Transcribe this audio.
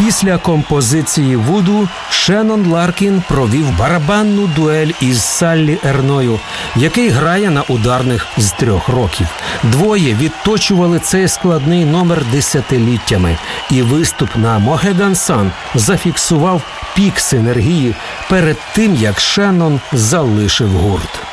Після композиції «Вуду» Шеннон Ларкін провів барабанну дуель із Саллі Ерною, який грає на ударних з 3 років. Двоє відточували цей складний номер десятиліттями, і виступ на «Mohegan Sun» зафіксував пік синергії перед тим, як Шеннон залишив гурт.